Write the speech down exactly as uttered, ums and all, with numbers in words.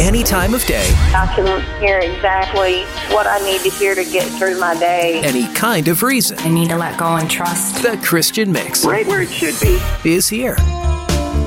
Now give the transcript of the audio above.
any time of day. I can hear exactly what I need to hear to get through my day. Any kind of reason. I need to let go and trust. The Christian Mix. Right where it should be. Is here.